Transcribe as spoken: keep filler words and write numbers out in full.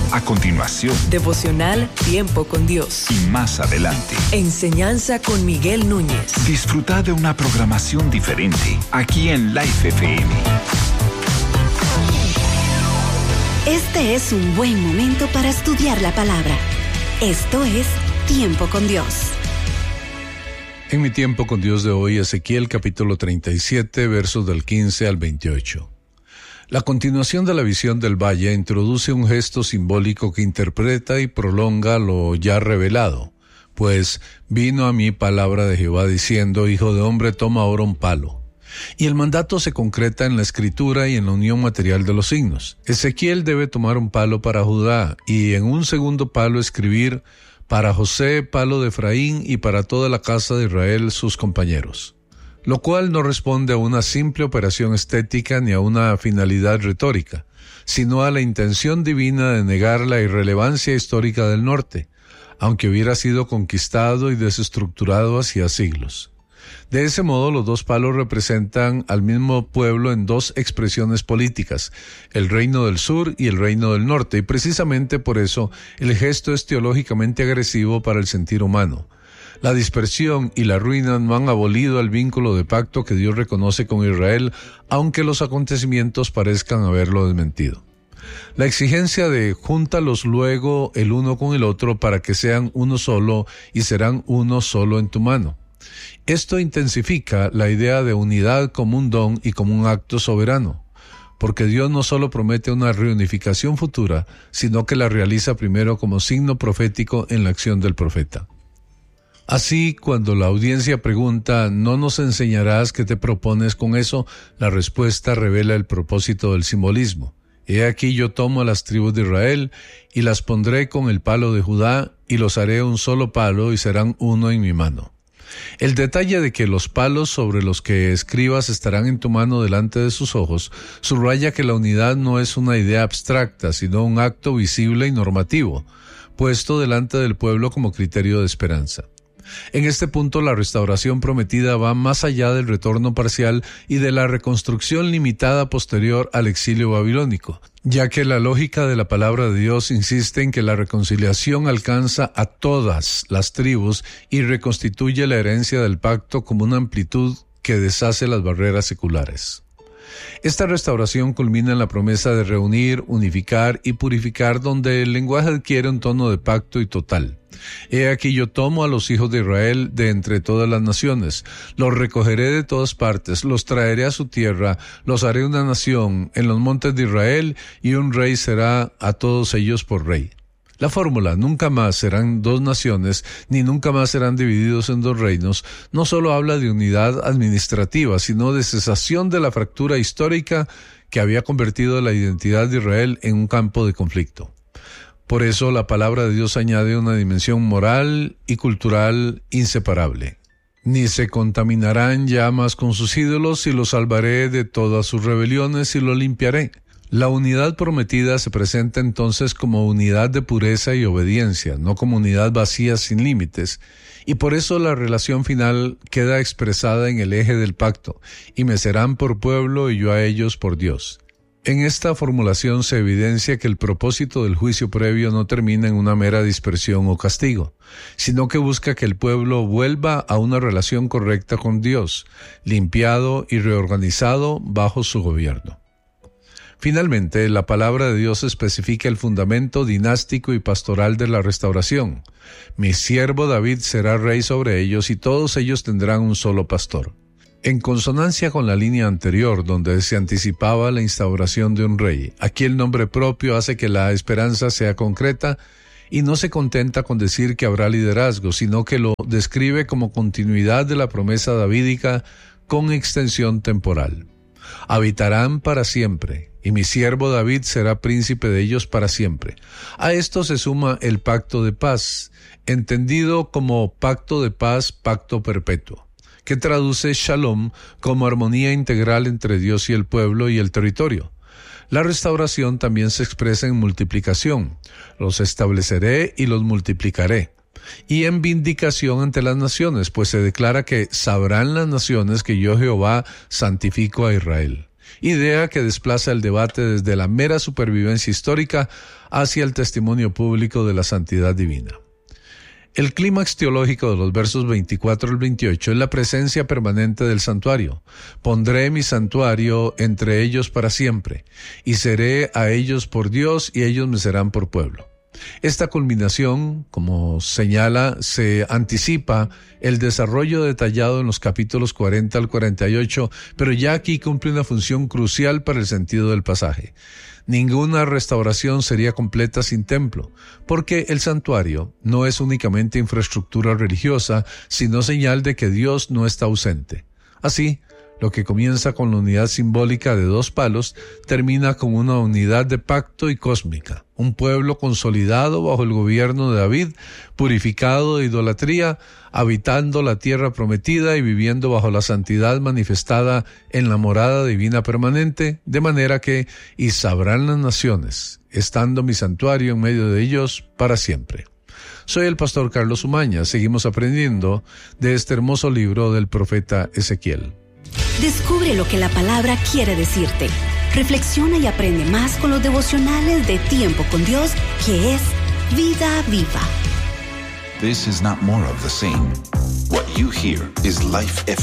A continuación, devocional Tiempo con Dios. Y más adelante, enseñanza con Miguel Núñez. Disfruta de una programación diferente aquí en Life F M. Este es un buen momento para estudiar la palabra. Esto es Tiempo con Dios. En mi Tiempo con Dios de hoy, Ezequiel capítulo treinta y siete, versos del quince al veintiocho. La continuación de la visión del valle introduce un gesto simbólico que interpreta y prolonga lo ya revelado. Pues vino a mí palabra de Jehová diciendo: Hijo de hombre, toma ahora un palo. Y el mandato se concreta en la escritura y en la unión material de los signos. Ezequiel debe tomar un palo para Judá y en un segundo palo escribir: para José, palo de Efraín, y para toda la casa de Israel, sus compañeros. Lo cual no responde a una simple operación estética ni a una finalidad retórica, sino a la intención divina de negar la irrelevancia histórica del norte, aunque hubiera sido conquistado y desestructurado hacía siglos. De ese modo, los dos palos representan al mismo pueblo en dos expresiones políticas, el reino del sur y el reino del norte, y precisamente por eso el gesto es teológicamente agresivo para el sentir humano. La dispersión y la ruina no han abolido el vínculo de pacto que Dios reconoce con Israel, aunque los acontecimientos parezcan haberlo desmentido. La exigencia de júntalos luego el uno con el otro para que sean uno solo y serán uno solo en tu mano. Esto intensifica la idea de unidad como un don y como un acto soberano, porque Dios no solo promete una reunificación futura, sino que la realiza primero como signo profético en la acción del profeta. Así, cuando la audiencia pregunta, ¿no nos enseñarás qué te propones con eso?, la respuesta revela el propósito del simbolismo. He aquí yo tomo a las tribus de Israel y las pondré con el palo de Judá y los haré un solo palo y serán uno en mi mano. El detalle de que los palos sobre los que escribas estarán en tu mano delante de sus ojos subraya que la unidad no es una idea abstracta, sino un acto visible y normativo, puesto delante del pueblo como criterio de esperanza. En este punto, la restauración prometida va más allá del retorno parcial y de la reconstrucción limitada posterior al exilio babilónico, ya que la lógica de la palabra de Dios insiste en que la reconciliación alcanza a todas las tribus y reconstituye la herencia del pacto como una amplitud que deshace las barreras seculares. Esta restauración culmina en la promesa de reunir, unificar y purificar, donde el lenguaje adquiere un tono de pacto y total. He aquí yo tomo a los hijos de Israel de entre todas las naciones, los recogeré de todas partes, los traeré a su tierra, los haré una nación en los montes de Israel, y un rey será a todos ellos por rey. La fórmula nunca más serán dos naciones, ni nunca más serán divididos en dos reinos, no solo habla de unidad administrativa, sino de cesación de la fractura histórica que había convertido la identidad de Israel en un campo de conflicto. Por eso la palabra de Dios añade una dimensión moral y cultural inseparable. Ni se contaminarán ya más con sus ídolos, y los salvaré de todas sus rebeliones y los limpiaré. La unidad prometida se presenta entonces como unidad de pureza y obediencia, no como unidad vacía sin límites, y por eso la relación final queda expresada en el eje del pacto: y me serán por pueblo y yo a ellos por Dios. En esta formulación se evidencia que el propósito del juicio previo no termina en una mera dispersión o castigo, sino que busca que el pueblo vuelva a una relación correcta con Dios, limpiado y reorganizado bajo su gobierno. Finalmente, la palabra de Dios especifica el fundamento dinástico y pastoral de la restauración. Mi siervo David será rey sobre ellos, y todos ellos tendrán un solo pastor. En consonancia con la línea anterior, donde se anticipaba la instauración de un rey, aquí el nombre propio hace que la esperanza sea concreta y no se contenta con decir que habrá liderazgo, sino que lo describe como continuidad de la promesa davídica con extensión temporal. Habitarán para siempre, y mi siervo David será príncipe de ellos para siempre. A esto se suma el pacto de paz, entendido como pacto de paz, pacto perpetuo, que traduce Shalom como armonía integral entre Dios y el pueblo y el territorio. La restauración también se expresa en multiplicación. Los estableceré y los multiplicaré. Y en vindicación ante las naciones, pues se declara que sabrán las naciones que yo Jehová santifico a Israel. idea que desplaza el debate desde la mera supervivencia histórica hacia el testimonio público de la santidad divina. El clímax teológico de los versos veinticuatro al veintiocho es la presencia permanente del santuario. Pondré mi santuario entre ellos para siempre, y seré a ellos por Dios, y ellos me serán por pueblo. Esta culminación, como señala, se anticipa el desarrollo detallado en los capítulos cuarenta al cuarenta y ocho, pero ya aquí cumple una función crucial para el sentido del pasaje. Ninguna restauración sería completa sin templo, porque el santuario no es únicamente infraestructura religiosa, sino señal de que Dios no está ausente. Así, lo que comienza con la unidad simbólica de dos palos, termina con una unidad de pacto y cósmica. Un pueblo consolidado bajo el gobierno de David, purificado de idolatría, habitando la tierra prometida y viviendo bajo la santidad manifestada en la morada divina permanente, de manera que, y sabrán las naciones, estando mi santuario en medio de ellos para siempre. Soy el pastor Carlos Umaña. Seguimos aprendiendo de este hermoso libro del profeta Ezequiel. Descubre lo que la palabra quiere decirte. Reflexiona y aprende más con los devocionales de Tiempo con Dios, que es Vida Viva. This is not more of the same. What you hear is Life F M.